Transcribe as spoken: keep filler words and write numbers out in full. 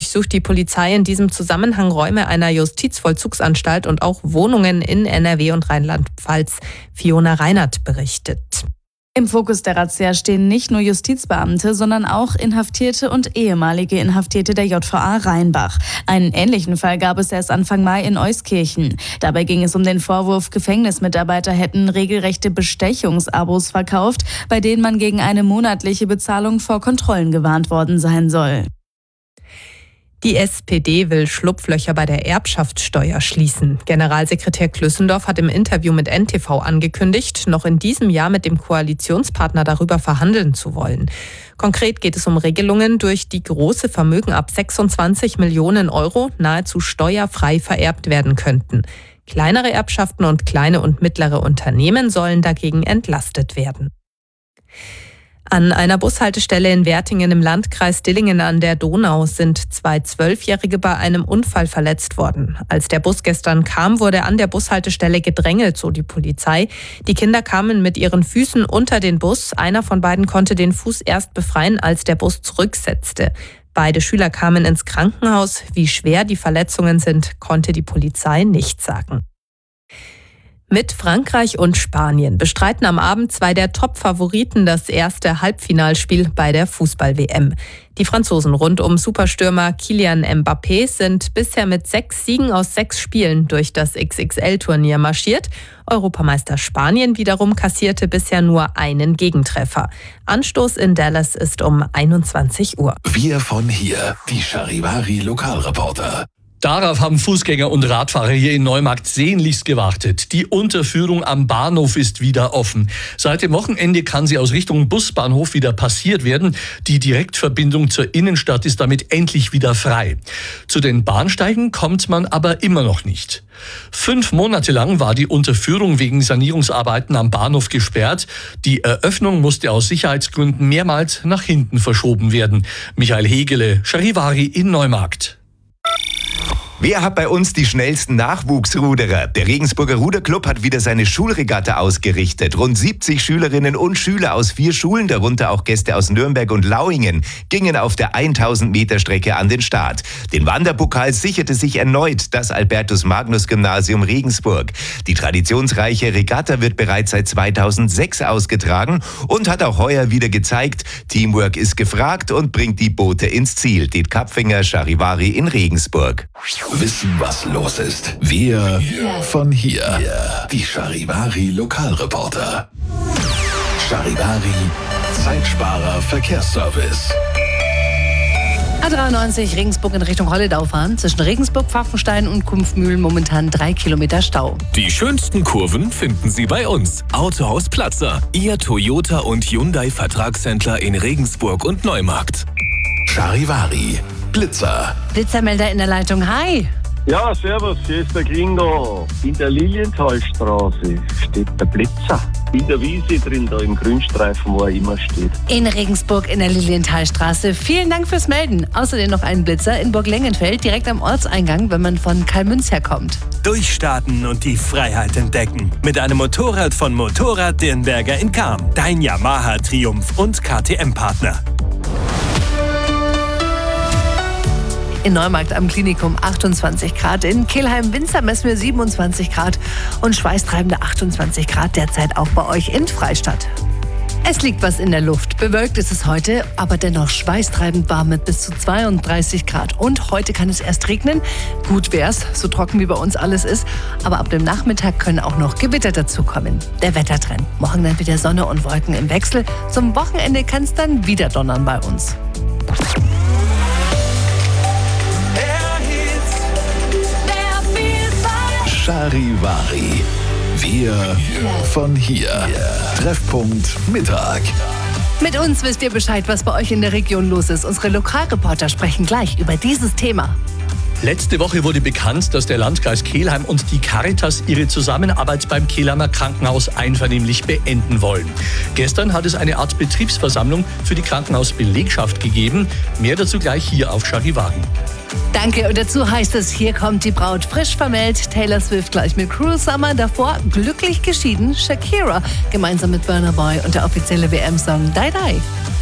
durchsucht die Polizei in diesem Zusammenhang Räume einer Justizvollzugsanstalt und auch Wohnungen in N R W und Rheinland-Pfalz. Fiona Reinert berichtet. Im Fokus der Razzia stehen nicht nur Justizbeamte, sondern auch Inhaftierte und ehemalige Inhaftierte der J V A Rheinbach. Einen ähnlichen Fall gab es erst Anfang Mai in Euskirchen. Dabei ging es um den Vorwurf, Gefängnismitarbeiter hätten regelrechte Bestechungsabos verkauft, bei denen man gegen eine monatliche Bezahlung vor Kontrollen gewarnt worden sein soll. Die S P D will Schlupflöcher bei der Erbschaftssteuer schließen. Generalsekretär Klüssendorf hat im Interview mit N T V angekündigt, noch in diesem Jahr mit dem Koalitionspartner darüber verhandeln zu wollen. Konkret geht es um Regelungen, durch die große Vermögen ab sechsundzwanzig Millionen Euro nahezu steuerfrei vererbt werden könnten. Kleinere Erbschaften und kleine und mittlere Unternehmen sollen dagegen entlastet werden. An einer Bushaltestelle in Wertingen im Landkreis Dillingen an der Donau sind zwei Zwölfjährige bei einem Unfall verletzt worden. Als der Bus gestern kam, wurde an der Bushaltestelle gedrängelt, so die Polizei. Die Kinder kamen mit ihren Füßen unter den Bus. Einer von beiden konnte den Fuß erst befreien, als der Bus zurücksetzte. Beide Schüler kamen ins Krankenhaus. Wie schwer die Verletzungen sind, konnte die Polizei nicht sagen. Mit Frankreich und Spanien bestreiten am Abend zwei der Top-Favoriten das erste Halbfinalspiel bei der Fußball-W M. Die Franzosen rund um Superstürmer Kylian Mbappé sind bisher mit sechs Siegen aus sechs Spielen durch das X X L-Turnier marschiert. Europameister Spanien wiederum kassierte bisher nur einen Gegentreffer. Anstoß in Dallas ist um einundzwanzig Uhr. Wir von hier, die Charivari Lokalreporter. Darauf haben Fußgänger und Radfahrer hier in Neumarkt sehnlichst gewartet. Die Unterführung am Bahnhof ist wieder offen. Seit dem Wochenende kann sie aus Richtung Busbahnhof wieder passiert werden. Die Direktverbindung zur Innenstadt ist damit endlich wieder frei. Zu den Bahnsteigen kommt man aber immer noch nicht. Fünf Monate lang war die Unterführung wegen Sanierungsarbeiten am Bahnhof gesperrt. Die Eröffnung musste aus Sicherheitsgründen mehrmals nach hinten verschoben werden. Michael Hegele, Charivari in Neumarkt. Wer hat bei uns die schnellsten Nachwuchsruderer? Der Regensburger Ruderclub hat wieder seine Schulregatta ausgerichtet. Rund siebzig Schülerinnen und Schüler aus vier Schulen, darunter auch Gäste aus Nürnberg und Lauingen, gingen auf der tausend Meter Strecke an den Start. Den Wanderpokal sicherte sich erneut das Albertus-Magnus-Gymnasium Regensburg. Die traditionsreiche Regatta wird bereits seit zweitausendsechs ausgetragen und hat auch heuer wieder gezeigt, Teamwork ist gefragt und bringt die Boote ins Ziel. Det Kapfinger Charivari in Regensburg. Wissen, was los ist. Wir von hier. Die Charivari Lokalreporter. Charivari Zeitsparer Verkehrsservice. A dreiundneunzig Regensburg in Richtung Holledau fahren. Zwischen Regensburg, Pfaffenstein und Kumpfmühlen momentan drei Kilometer Stau. Die schönsten Kurven finden Sie bei uns. Autohaus Platzer. Ihr Toyota und Hyundai Vertragshändler in Regensburg und Neumarkt. Charivari Blitzer. Blitzermelder in der Leitung. Hi. Ja, servus, hier ist der Gringo. In der Lilienthalstraße steht der Blitzer. In der Wiese drin, da im Grünstreifen, wo er immer steht. In Regensburg in der Lilienthalstraße. Vielen Dank fürs Melden. Außerdem noch ein Blitzer in Burg Lengenfeld, direkt am Ortseingang, wenn man von Karlmünz herkommt. Durchstarten und die Freiheit entdecken. Mit einem Motorrad von Motorrad Dirnberger in Cham. Dein Yamaha Triumph und K T M-Partner. In Neumarkt am Klinikum achtundzwanzig Grad, in Kelheim-Winzer messen wir siebenundzwanzig Grad und schweißtreibende achtundzwanzig Grad derzeit auch bei euch in Freistadt. Es liegt was in der Luft. Bewölkt ist es heute, aber dennoch schweißtreibend warm mit bis zu zweiunddreißig Grad. Und heute kann es erst regnen. Gut wär's, so trocken wie bei uns alles ist. Aber ab dem Nachmittag können auch noch Gewitter dazukommen. Der Wettertrend. Morgen dann wieder Sonne und Wolken im Wechsel. Zum Wochenende kann es dann wieder donnern bei uns. Charivari. Wir von hier. Treffpunkt Mittag. Mit uns wisst ihr Bescheid, was bei euch in der Region los ist. Unsere Lokalreporter sprechen gleich über dieses Thema. Letzte Woche wurde bekannt, dass der Landkreis Kelheim und die Caritas ihre Zusammenarbeit beim Kelheimer Krankenhaus einvernehmlich beenden wollen. Gestern hat es eine Art Betriebsversammlung für die Krankenhausbelegschaft gegeben. Mehr dazu gleich hier auf Charivari. Danke, und dazu heißt es, hier kommt die Braut frisch vermählt. Taylor Swift gleich mit Cruel Summer, davor glücklich geschieden Shakira, gemeinsam mit Burna Boy und der offizielle W M-Song Die Die.